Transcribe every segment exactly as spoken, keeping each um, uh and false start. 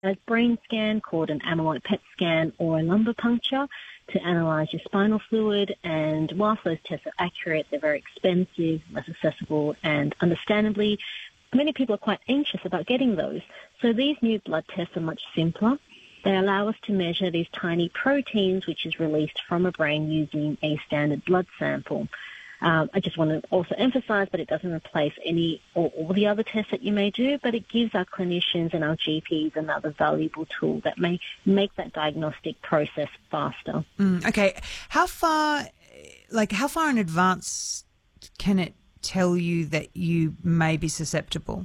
brain scan called an amyloid P E T scan or a lumbar puncture to analyse your spinal fluid. And whilst those tests are accurate, they're very expensive, less accessible, and understandably, many people are quite anxious about getting those. So these new blood tests are much simpler. They allow us to measure these tiny proteins, which is released from a brain using a standard blood sample. Um, I just want to also emphasise that it doesn't replace any or all the other tests that you may do, but it gives our clinicians and our G Ps another valuable tool that may make that diagnostic process faster. Mm, okay. How far, like, how far in advance can it tell you that you may be susceptible?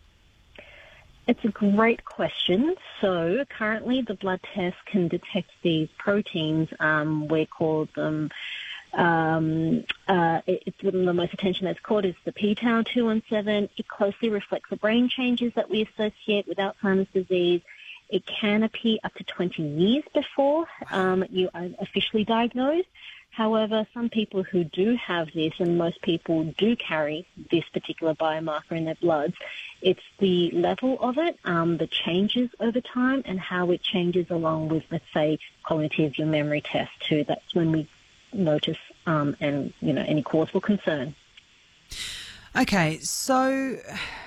It's a great question. So currently the blood test can detect these proteins. Um, we call them, um, uh, it's the most attention that's called is the p-tau two one seven. It closely reflects the brain changes that we associate with Alzheimer's disease. It can appear up to twenty years before um, you are officially diagnosed. However, some people who do have this, and most people do carry this particular biomarker in their bloods, it's the level of it, um, the changes over time, and how it changes along with, let's say, cognitive, your memory test too. That's when we notice um, and, you know, any cause for concern. Okay, so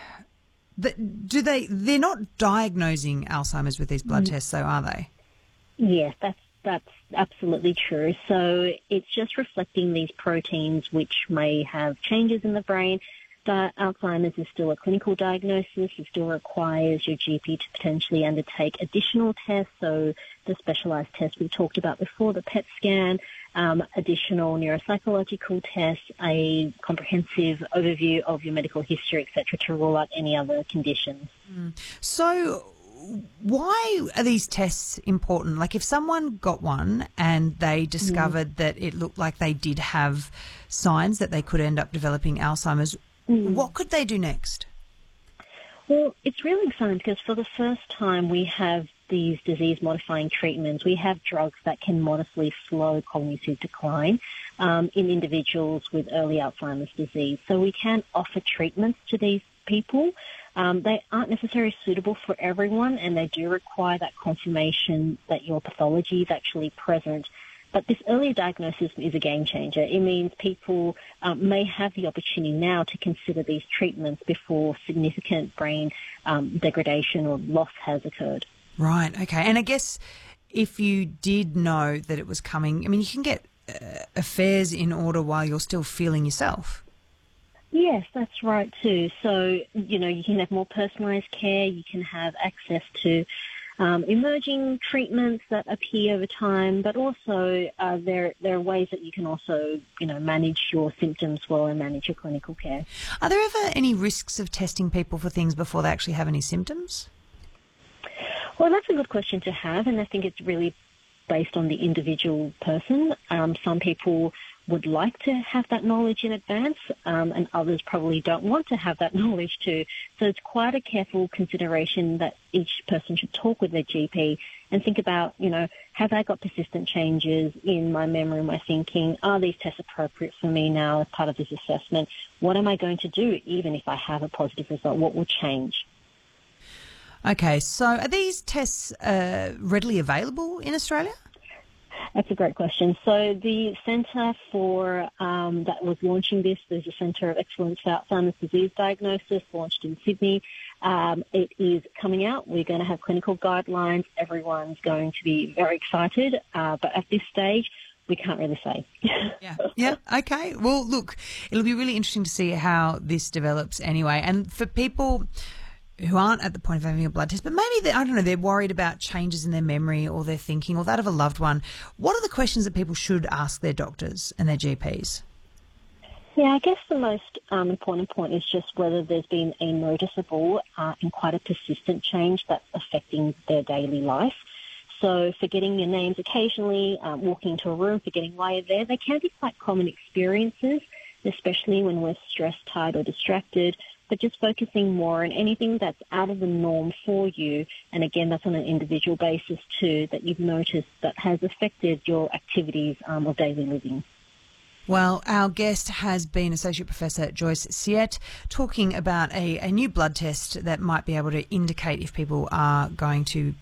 the, do they, they're not diagnosing Alzheimer's with these blood mm. tests, though, are they? Yes, that's That's absolutely true. So it's just reflecting these proteins which may have changes in the brain. But Alzheimer's is still a clinical diagnosis. It still requires your G P to potentially undertake additional tests. So the specialised tests we talked about before, the P E T scan, um, additional neuropsychological tests, a comprehensive overview of your medical history, et cetera, to rule out any other conditions. Mm. So why are these tests important? Like if someone got one and they discovered mm. that it looked like they did have signs that they could end up developing Alzheimer's, mm. what could they do next? Well, it's really exciting because for the first time we have these disease-modifying treatments. We have drugs that can modestly slow cognitive decline um, in individuals with early Alzheimer's disease. So we can offer treatments to these people. Um, they aren't necessarily suitable for everyone, and they do require that confirmation that your pathology is actually present. But this early diagnosis is a game changer. It means people um, may have the opportunity now to consider these treatments before significant brain um, degradation or loss has occurred. Right, okay. And I guess if you did know that it was coming, I mean, you can get uh, affairs in order while you're still feeling yourself. Yes, that's right too. So, you know, you can have more personalised care, you can have access to um, emerging treatments that appear over time, but also uh, there there are ways that you can also, you know, manage your symptoms well and manage your clinical care. Are there ever any risks of testing people for things before they actually have any symptoms? Well, that's a good question to have, and I think it's really based on the individual person. Um, some people would like to have that knowledge in advance, um, and others probably don't want to have that knowledge too. So it's quite a careful consideration that each person should talk with their G P and think about, you know, have I got persistent changes in my memory, my thinking? Are these tests appropriate for me now as part of this assessment? What am I going to do even if I have a positive result? What will change? Okay, so are these tests uh, readily available in Australia? That's a great question. So the Centre for um, that was launching this, there's a Centre of Excellence for Alzheimer's Disease Diagnosis launched in Sydney. Um, it is coming out. We're going to have clinical guidelines. Everyone's going to be very excited, uh, but at this stage, we can't really say. yeah. Yeah. Okay. Well, look, it'll be really interesting to see how this develops anyway. And for people who aren't at the point of having a blood test, but maybe, they, I don't know, they're worried about changes in their memory or their thinking or that of a loved one, what are the questions that people should ask their doctors and their G Ps? Yeah, I guess the most um, important point is just whether there's been a noticeable uh, and quite a persistent change that's affecting their daily life. So forgetting your names occasionally, um, walking into a room, forgetting why you're there, they can be quite common experiences, especially when we're stressed, tired or distracted. But just focusing more on anything that's out of the norm for you, and again, that's on an individual basis too, that you've noticed that has affected your activities um, of daily living. Well, our guest has been Associate Professor Joyce Siet, talking about a, a new blood test that might be able to indicate if people are going to